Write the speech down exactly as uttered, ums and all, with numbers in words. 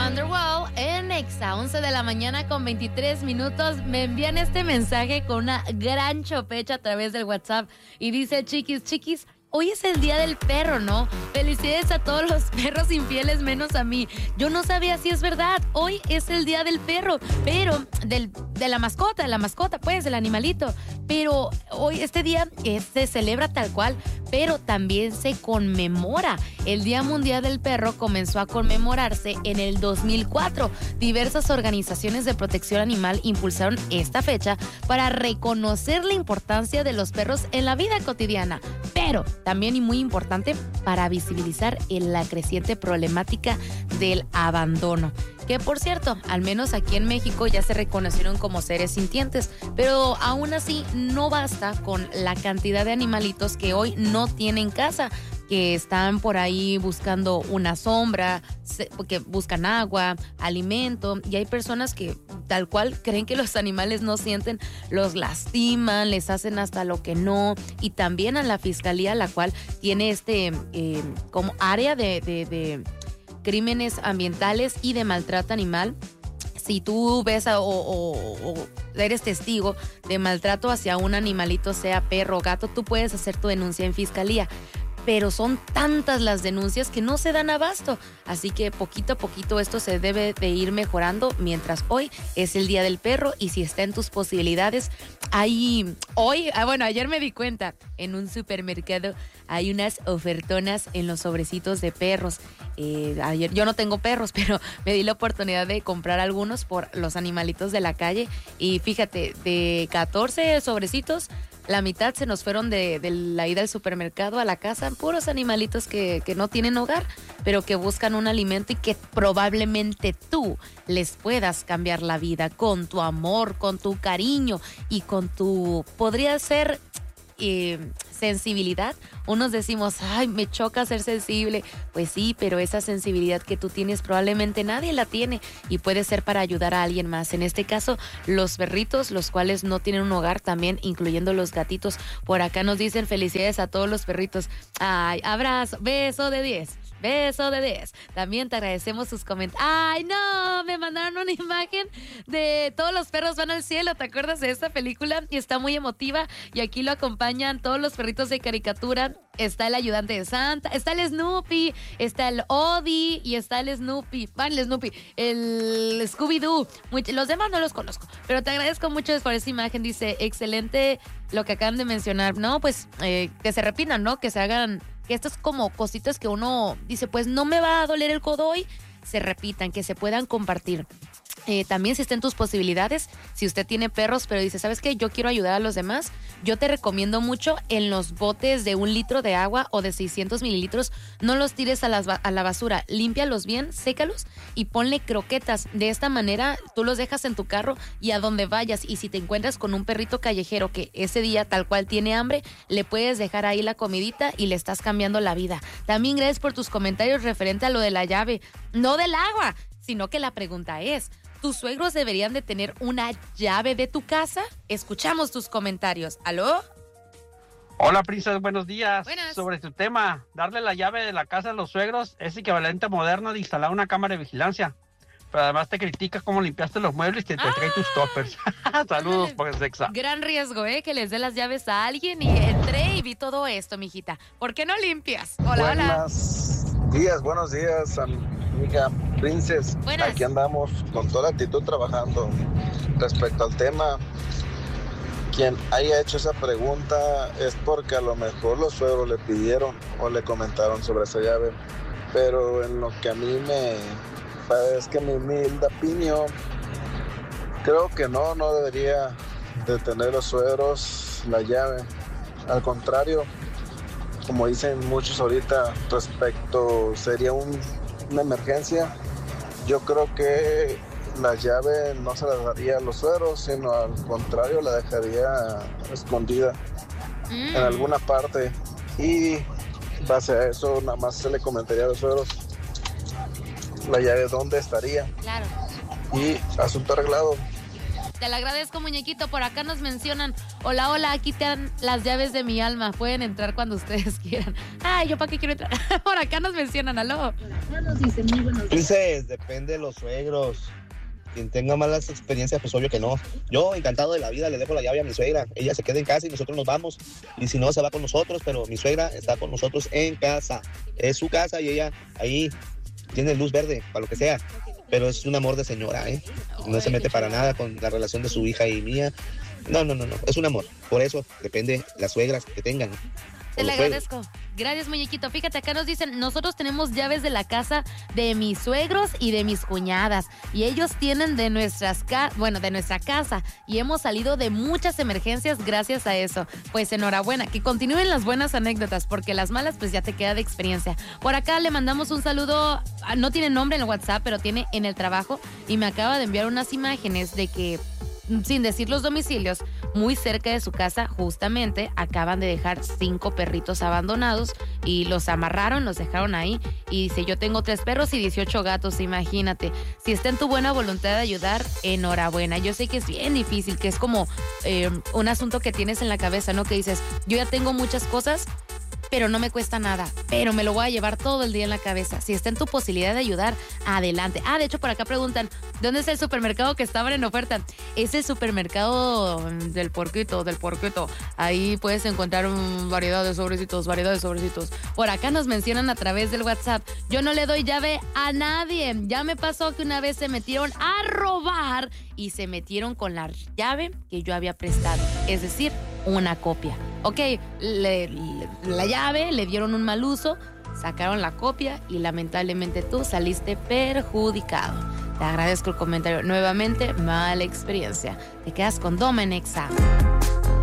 Wonderwall en Exa, once de la mañana con veintitrés minutos. Me envían este mensaje con una gran chopecha a través del WhatsApp y dice: chiquis, chiquis, hoy es el día del perro, ¿no? Felicidades a todos los perros infieles menos a mí. Yo no sabía si es verdad. Hoy es el día del perro, pero del, de la mascota, de la mascota, pues, del animalito. Pero hoy, este día, eh, se celebra tal cual, pero también se conmemora. El Día Mundial del Perro comenzó a conmemorarse en el dos mil cuatro. Diversas organizaciones de protección animal impulsaron esta fecha para reconocer la importancia de los perros en la vida cotidiana, pero también, y muy importante, para visibilizar la creciente problemática del abandono. Que, por cierto, al menos aquí en México ya se reconocieron como seres sintientes, pero aún así no basta con la cantidad de animalitos que hoy no tienen casa, que están por ahí buscando una sombra, que buscan agua, alimento, y hay personas que tal cual creen que los animales no sienten, los lastiman, les hacen hasta lo que no. Y también a la fiscalía, la cual tiene este eh, como área de, de, de crímenes ambientales y de maltrato animal. Si tú ves a, o, o, o eres testigo de maltrato hacia un animalito, sea perro o gato, tú puedes hacer tu denuncia en fiscalía. Pero son tantas las denuncias que no se dan abasto. Así que poquito a poquito esto se debe de ir mejorando, mientras hoy es el Día del Perro. Y si está en tus posibilidades, hay hoy, ah, bueno, ayer me di cuenta, en un supermercado hay unas ofertonas en los sobrecitos de perros. Eh, ayer yo no tengo perros, pero me di la oportunidad de comprar algunos por los animalitos de la calle. Y fíjate, de catorce sobrecitos, la mitad se nos fueron de, de la ida al supermercado a la casa, puros animalitos que, que no tienen hogar, pero que buscan un alimento y que probablemente tú les puedas cambiar la vida con tu amor, con tu cariño y con tu, podría ser, eh, sensibilidad. Unos decimos, ay, me choca ser sensible. Pues sí, pero esa sensibilidad que tú tienes probablemente nadie la tiene y puede ser para ayudar a alguien más. En este caso, los perritos, los cuales no tienen un hogar, también incluyendo los gatitos. Por acá nos dicen felicidades a todos los perritos. Ay, abrazo, beso de diez. Beso de diez. También te agradecemos sus comentarios. ¡Ay, no! Me mandaron una imagen de Todos los perros van al cielo. ¿Te acuerdas de esta película? Y está muy emotiva. Y aquí lo acompañan todos los perritos de caricatura. Está el ayudante de Santa, está el Snoopy, está el Odie y está el Snoopy. Bueno, el Snoopy, el Scooby-Doo. Los demás no los conozco, pero te agradezco mucho por esa imagen. Dice, excelente lo que acaban de mencionar. No, pues eh, que se repitan, ¿no? Que se hagan... que estas como cositas que uno dice, pues no me va a doler el codo hoy, se repitan, que se puedan compartir. Eh, también si está en tus posibilidades, si usted tiene perros, pero dice, ¿sabes qué? Yo quiero ayudar a los demás. Yo te recomiendo mucho en los botes de un litro de agua o de seiscientos mililitros, no los tires a, las, a la basura, límpialos bien, sécalos y ponle croquetas. De esta manera tú los dejas en tu carro y a donde vayas. Y si te encuentras con un perrito callejero que ese día tal cual tiene hambre, le puedes dejar ahí la comidita y le estás cambiando la vida. También gracias por tus comentarios referente a lo de la llave, no del agua, sino que la pregunta es, ¿tus suegros deberían de tener una llave de tu casa? Escuchamos tus comentarios. ¿Aló? Hola, princesas, buenos días. Buenas. Sobre tu tema, darle la llave de la casa a los suegros es equivalente moderno de instalar una cámara de vigilancia. Pero además te critica cómo limpiaste los muebles y te, te trae tus toppers. Saludos, por Sexa. Gran riesgo, ¿eh? Que les dé las llaves a alguien y entré y vi todo esto, mijita. ¿Por qué no limpias? Hola, hola. Buenos días, buenos días, amiga Princess. Buenas. Aquí andamos con toda la actitud trabajando. Respecto al tema, quien haya hecho esa pregunta es porque a lo mejor los suegros le pidieron o le comentaron sobre esa llave. Pero en lo que a mí me... es que mi humilde opinión, creo que no, no debería de tener los suegros la llave. Al contrario, como dicen muchos ahorita, respecto sería un, una emergencia, yo creo que la llave no se la daría a los suegros, sino al contrario, la dejaría escondida mm. en alguna parte. Y base a eso, nada más se le comentaría a los suegros la llave dónde estaría. Claro. Y asunto arreglado. Te lo agradezco, muñequito. Por acá nos mencionan, hola, hola, aquí te dan las llaves de mi alma. Pueden entrar cuando ustedes quieran. Ay, ¿yo para qué quiero entrar? Por acá nos mencionan, aló. Dices, depende de los suegros. Quien tenga malas experiencias, pues obvio que no. Yo, encantado de la vida, le dejo la llave a mi suegra. Ella se queda en casa y nosotros nos vamos. Y si no, se va con nosotros, pero mi suegra está con nosotros en casa. Es su casa y ella ahí tiene luz verde, para lo que sea. Pero es un amor de señora, ¿eh? No se mete para nada con la relación de su hija y mía. No, no, no, no. Es un amor. Por eso depende las suegras que tengan. Te le agradezco. Gracias, muñequito. Fíjate, acá nos dicen, nosotros tenemos llaves de la casa de mis suegros y de mis cuñadas. Y ellos tienen de nuestras ca- bueno, de nuestra casa. Y hemos salido de muchas emergencias gracias a eso. Pues enhorabuena. Que continúen las buenas anécdotas, porque las malas pues ya te queda de experiencia. Por acá le mandamos un saludo. No tiene nombre en el WhatsApp, pero tiene en el trabajo. Y me acaba de enviar unas imágenes de que, sin decir los domicilios, muy cerca de su casa, justamente, acaban de dejar cinco perritos abandonados y los amarraron, los dejaron ahí. Y dice, yo tengo tres perros y dieciocho gatos, imagínate. Si está en tu buena voluntad de ayudar, enhorabuena. Yo sé que es bien difícil, que es como eh, un asunto que tienes en la cabeza, ¿no? Que dices, yo ya tengo muchas cosas, pero no me cuesta nada, pero me lo voy a llevar todo el día en la cabeza. Si está en tu posibilidad de ayudar, adelante. Ah, de hecho, por acá preguntan, ¿dónde es el supermercado que estaban en oferta? Es el supermercado del Porquito, del Porquito. Ahí puedes encontrar um, variedad de sobrecitos, variedad de sobrecitos. Por acá nos mencionan a través del WhatsApp, yo no le doy llave a nadie. Ya me pasó que una vez se metieron a robar y se metieron con la llave que yo había prestado, es decir, una copia. Ok, le, le, la llave, le dieron un mal uso, sacaron la copia y lamentablemente tú saliste perjudicado. Te agradezco el comentario. Nuevamente, mala experiencia. Te quedas con Doma en Exa.